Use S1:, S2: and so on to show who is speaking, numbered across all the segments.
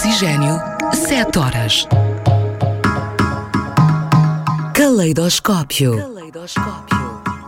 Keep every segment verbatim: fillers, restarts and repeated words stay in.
S1: Oxigênio, sete horas. Caleidoscópio. Caleidoscópio.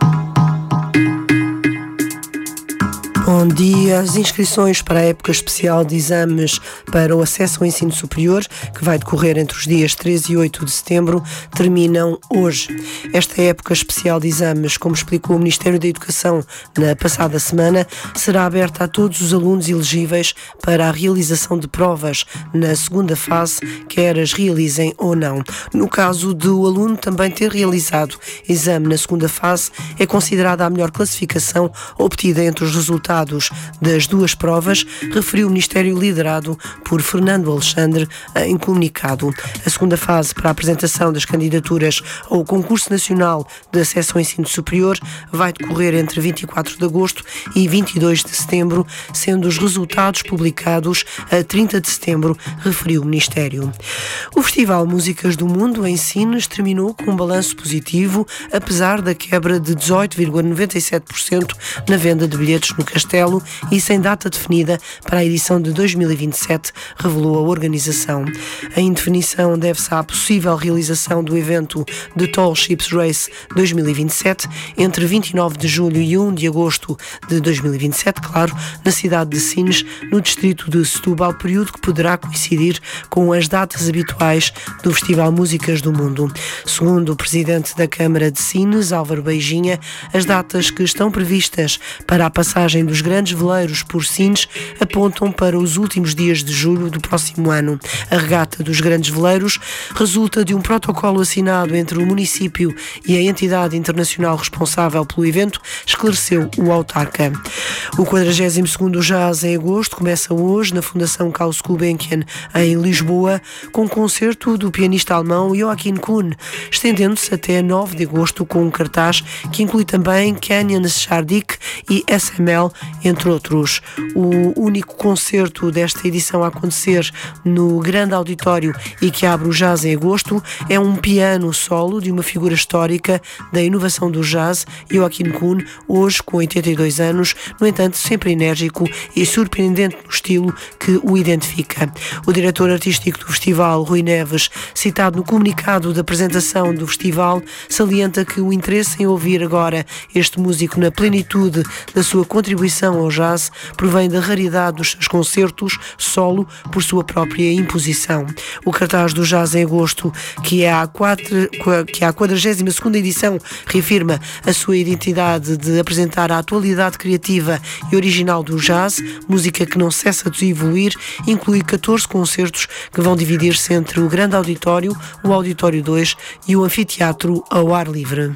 S2: Bom dia. As inscrições para a época especial de exames para o acesso ao ensino superior, que vai decorrer entre os dias treze e oito de setembro, terminam hoje. Esta época especial de exames, como explicou o Ministério da Educação na passada semana, será aberta a todos os alunos elegíveis para a realização de provas na segunda fase, quer as realizem ou não. No caso do aluno também ter realizado exame na segunda fase, é considerada a melhor classificação obtida entre os resultados das duas provas, referiu o Ministério liderado por Fernando Alexandre em comunicado. A segunda fase para a apresentação das candidaturas ao Concurso Nacional de Acesso ao Ensino Superior vai decorrer entre vinte e quatro de agosto e vinte e dois de setembro, sendo os resultados publicados a trinta de setembro, referiu o Ministério. O Festival Músicas do Mundo em Sines terminou com um balanço positivo, apesar da quebra de dezoito vírgula noventa e sete por cento na venda de bilhetes no Castelo e sem data definida para a edição de dois mil e vinte e sete, revelou a organização. A indefinição deve-se à possível realização do evento The Tall Ships Race dois mil e vinte e sete entre vinte e nove de julho e um de agosto de dois mil e vinte e sete, claro, na cidade de Sines, no distrito de Setúbal, período que poderá coincidir com as datas habituais do Festival Músicas do Mundo. Segundo o presidente da Câmara de Sines, Álvaro Beijinha, as datas que estão previstas para a passagem dos grandes veleiros por Sines apontam para os últimos dias de julho do próximo ano. A regata dos grandes veleiros resulta de um protocolo assinado entre o município e a entidade internacional responsável pelo evento, esclareceu o autarca. O quadragésimo segundo Jazz em agosto começa hoje na Fundação Klaus Gulbenkian em Lisboa, com um concerto do pianista alemão Joachim Kuhn, estendendo-se até nove de agosto com um cartaz que inclui também Kenyan Shardik e S M L, entre outros. O único concerto desta edição a acontecer no grande auditório e que abre o jazz em agosto é um piano solo de uma figura histórica da inovação do jazz, Joachim Kuhn, hoje com oitenta e dois anos, no entanto sempre enérgico e surpreendente no estilo que o identifica. O diretor artístico do festival, Rui Neves, citado no comunicado da apresentação do festival, salienta que o interesse em ouvir agora este músico na plenitude da sua contribuição ao jazz provém da raridade dos seus concertos solo por sua própria imposição. O cartaz do Jazz em agosto, que é a, quatro, que é a quadragésima segunda edição, reafirma a sua identidade de apresentar a atualidade criativa e original do jazz, música que não cessa de evoluir, inclui catorze concertos que vão dividir-se entre o grande auditório, o auditório dois e o anfiteatro ao ar livre.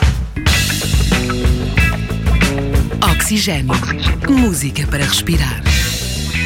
S1: Oxigênio. Música para respirar.